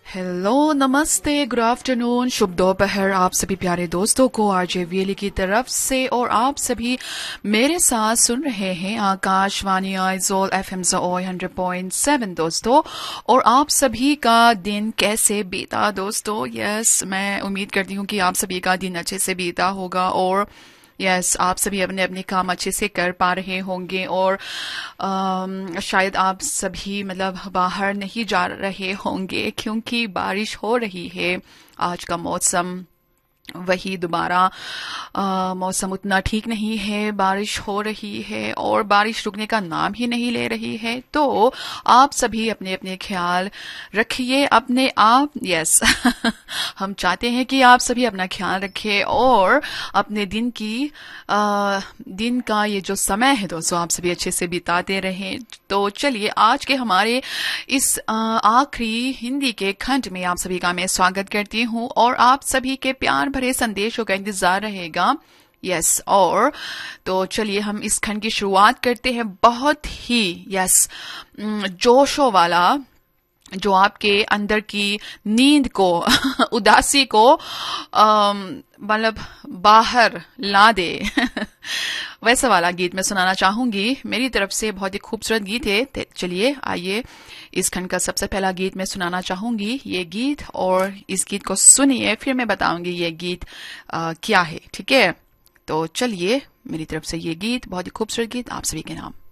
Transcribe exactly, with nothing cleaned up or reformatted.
Hello, नमस्ते, good afternoon, शुभ दोपहर आप सभी प्यारे दोस्तों को आरजे वीएलई की तरफ से। और आप सभी मेरे साथ सुन रहे हैं आकाशवाणी आइजोल एफएम ज़ोई हंड्रेड पॉइंट सेवन दोस्तों। और आप सभी का दिन कैसे बीता दोस्तों? यस, मैं उम्मीद करती हूँ कि आप सभी का दिन अच्छे से बीता होगा और यस yes, आप सभी अपने अपने काम अच्छे से कर पा रहे होंगे। और आम, शायद आप सभी मतलब बाहर नहीं जा रहे होंगे क्योंकि बारिश हो रही है। आज का मौसम वही दोबारा आ, मौसम उतना ठीक नहीं है, बारिश हो रही है और बारिश रुकने का नाम ही नहीं ले रही है। तो आप सभी अपने अपने ख्याल रखिए अपने आप। यस हम चाहते हैं कि आप सभी अपना ख्याल रखें और अपने दिन की आ, दिन का ये जो समय है दोस्तों आप सभी अच्छे से बिताते रहें। तो चलिए आज के हमारे इस आखिरी हिंदी के खंड में आप सभी का मैं स्वागत करती हूँ और आप सभी के प्यार भरे संदेशों का इंतजार रहेगा। यस yes, और तो चलिए हम इस खंड की शुरुआत करते हैं बहुत ही यस जोशों वाला, जो आपके अंदर की नींद को उदासी को मतलब बाहर ला दे वैसा वाला गीत मैं सुनाना चाहूंगी। मेरी तरफ से बहुत ही खूबसूरत गीत है। चलिए आइए इस खंड का सबसे पहला गीत मैं सुनाना चाहूंगी ये गीत, और इस गीत को सुनिए फिर मैं बताऊंगी ये गीत आ, क्या है। ठीक है, तो चलिए मेरी तरफ से ये गीत, बहुत ही खूबसूरत गीत आप सभी के नाम।